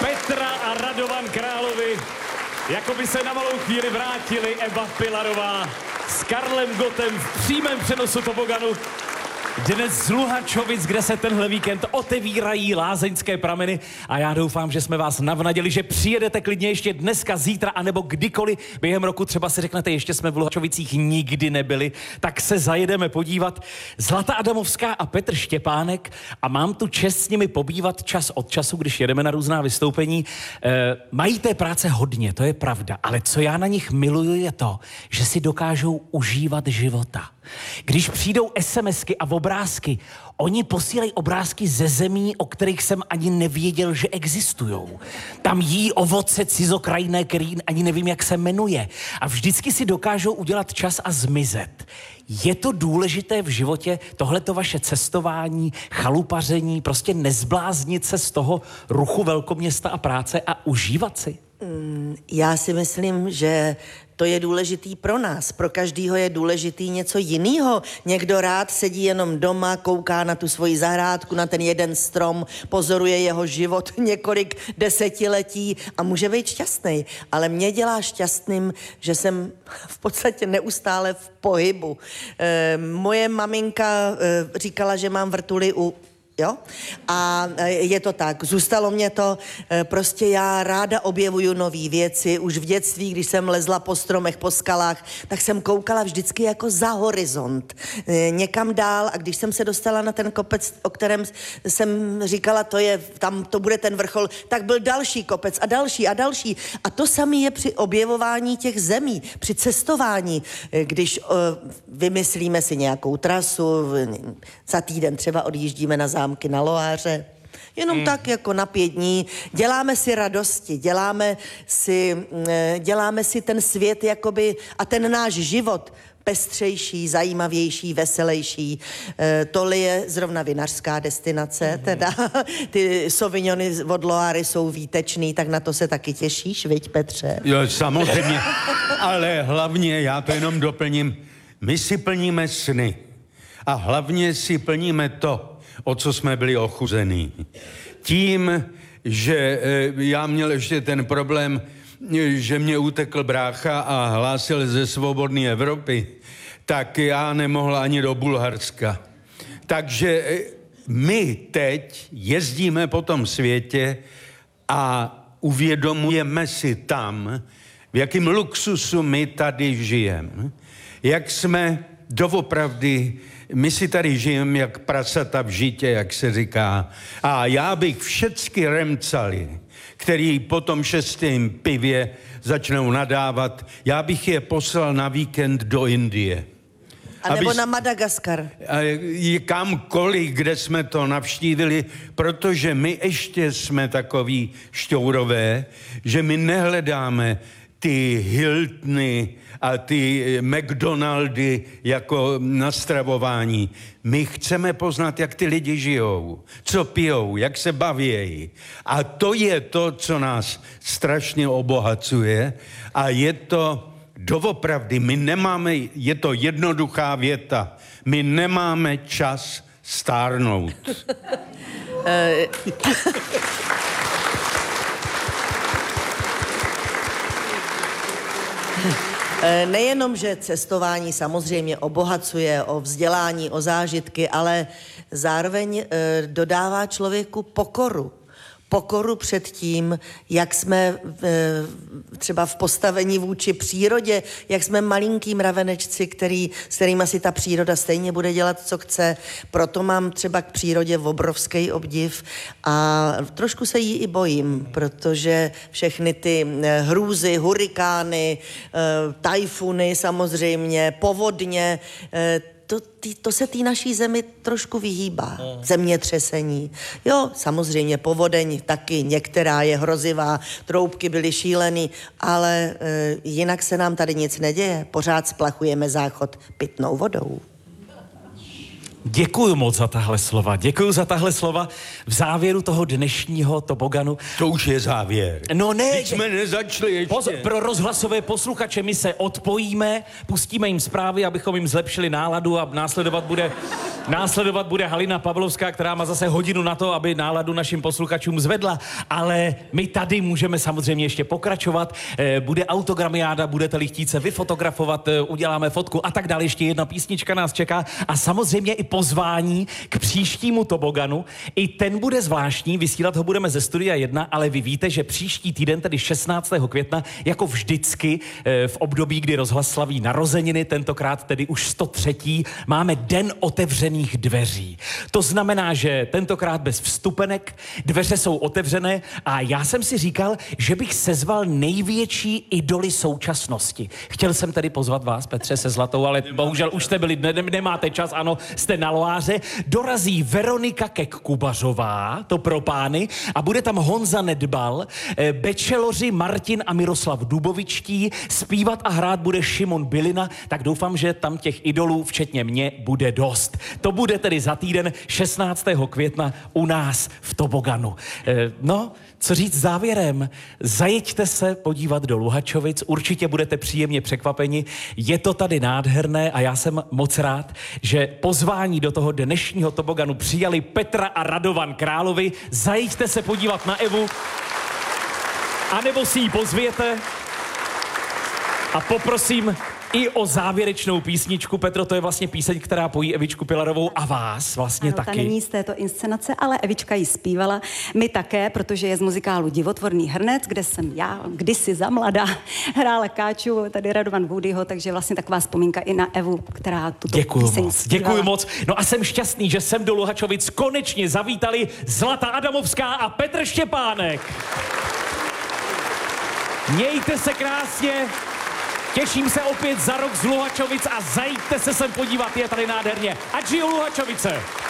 Petra a Radovan Královi. Jako by se na malou chvíli vrátili Eva Pilarová s Karlem Gottem v přímém přenosu toboganu. Dnes z Luhačovic, kde se tenhle víkend otevírají lázeňské prameny a já doufám, že jsme vás navnadili, že přijedete klidně ještě dneska, zítra, anebo kdykoliv během roku. Třeba si řeknete, ještě jsme v Luhačovicích nikdy nebyli, tak se zajedeme podívat. Zlata Adamovská a Petr Štěpánek a mám tu čest s nimi pobývat čas od času, když jedeme na různá vystoupení. Mají té práce hodně, to je pravda, ale co já na nich miluju je to, že si dokážou užívat života. Když přijdou SMSky a obrázky, oni posílají obrázky ze zemí, o kterých jsem ani nevěděl, že existujou. Tam jí ovoce cizokrajné, který ani nevím, jak se jmenuje. A vždycky si dokážou udělat čas a zmizet. Je to důležité v životě, tohleto vaše cestování, chalupaření, prostě nezbláznit se z toho ruchu velkoměsta a práce a užívat si? Já si myslím, že to je důležitý pro nás. Pro každýho je důležitý něco jiného. Někdo rád sedí jenom doma, kouká na tu svoji zahrádku, na ten jeden strom, pozoruje jeho život několik desetiletí a může být šťastný. Ale mě dělá šťastným, že jsem v podstatě neustále v pohybu. Moje maminka říkala, že mám vrtuly jo? A je to tak, zůstalo mě to, prostě já ráda objevuju nový věci, už v dětství, když jsem lezla po stromech, po skalách, tak jsem koukala vždycky jako za horizont, někam dál a když jsem se dostala na ten kopec, o kterém jsem říkala, tam to bude ten vrchol, tak byl další kopec a další a další a to samé je při objevování těch zemí, při cestování, když vymyslíme si nějakou trasu, za týden třeba odjíždíme na zámky na Loáře. Jenom tak jako na 5 dní. Děláme si radosti, děláme si ten svět jakoby a ten náš život pestřejší, zajímavější, veselejší. Tohle je zrovna vinařská destinace, teda ty sauvignony od Loáry jsou výtečný, tak na to se taky těšíš, viď Petře? Jo, samozřejmě, ale hlavně, já to jenom doplním, my si plníme sny a hlavně si plníme to, o co jsme byli ochuzení. Tím, že já měl ještě ten problém, že mě utekl brácha a hlásil ze svobodné Evropy, tak já nemohl ani do Bulharska. Takže my teď jezdíme po tom světě a uvědomujeme si tam, v jakém luxusu my tady žijeme. Jak jsme doopravdy, my si tady žijeme jak prasata v žitě, jak se říká. A já bych všecky remcali, který po tom 6. pivě začnou nadávat, já bych je poslal na víkend do Indie. A nebo na Madagaskar. Kamkoliv, kde jsme to navštívili, protože my ještě jsme takový šťourové, že my nehledáme ty Hiltony a ty McDonaldy jako na stravování. My chceme poznat, jak ty lidi žijou, co pijou, jak se bavějí. A to je to, co nás strašně obohacuje a je to doopravdy, my nemáme, je to jednoduchá věta, my nemáme čas stárnout. Nejenom, že cestování samozřejmě obohacuje o vzdělání, o zážitky, ale zároveň dodává člověku pokoru. Pokoru před tím, jak jsme třeba v postavení vůči přírodě, jak jsme malinký mravenečci, s kterýma si ta příroda stejně bude dělat, co chce. Proto mám třeba k přírodě obrovský obdiv a trošku se jí i bojím, protože všechny ty hrůzy, hurikány, tajfuny samozřejmě, povodně, to se té naší zemi trošku vyhýbá. Zemětřesení. Jo, samozřejmě povodeň taky, některá je hrozivá, troubky byly šílený, ale jinak se nám tady nic neděje. Pořád splachujeme záchod pitnou vodou. Děkuju moc za tahle slova. Děkuju za tahle slova v závěru toho dnešního toboganu. To už je závěr. No ne. Teď jsme nezačali ještě. Pro rozhlasové posluchače my se odpojíme, pustíme jim zprávy, abychom jim zlepšili náladu a následovat bude Následovat bude Halina Pavlovská, která má zase hodinu na to, aby náladu našim posluchačům zvedla, ale my tady můžeme samozřejmě ještě pokračovat. Bude autogramiáda, budete-li chtít se vyfotografovat, uděláme fotku a tak dále. Ještě jedna písnička nás čeká a samozřejmě i pozvání k příštímu toboganu. I ten bude zvláštní, vysílat ho budeme ze Studia 1, ale vy víte, že příští týden, tedy 16. května, jako vždycky v období, kdy Rozhlas slaví narozeniny, tentokrát tedy už 103. máme Den otevřených dveří. To znamená, že tentokrát bez vstupenek, dveře jsou otevřené a já jsem si říkal, že bych sezval největší idoly současnosti. Chtěl jsem tedy pozvat vás, Petře, se Zlatou, ale bohužel už jste byli, nemáte čas, ano, jste na loáře. Dorazí Veronika Kek-Kubařová, to pro pány, a bude tam Honza Nedbal, bečeloři Martin a Miroslav Dubovičtí, zpívat a hrát bude Šimon Bylina, tak doufám, že tam těch idolů, včetně mě, bude dost. To bude tedy za týden 16. května u nás v toboganu. No, co říct závěrem? Zajeďte se podívat do Luhačovic, určitě budete příjemně překvapeni. Je to tady nádherné a já jsem moc rád, že pozvání do toho dnešního toboganu přijali Petra a Radovan Královi. Zajeďte se podívat na Evu, anebo si ji pozvěte a poprosím i o závěrečnou písničku. Petro, to je vlastně píseň, která pojí Evičku Pilarovou a vás vlastně ano, taky. Ta není z této inscenace, ale Evička ji zpívala. My také, protože je z muzikálu Divotvorný hrnec, kde jsem já kdysi za mladá hrála Káču, tady Radovan Woodyho, takže vlastně taková vzpomínka i na Evu, která tuto píseň zpívala. Děkuju moc. No a jsem šťastný, že sem do Luhačovic konečně zavítali Zlata Adamovská a Petr Štěpánek. Mějte se krásně. Těším se opět za rok z Luhačovic a zajďte se sem podívat, je tady nádherně. Ať žijou Luhačovice!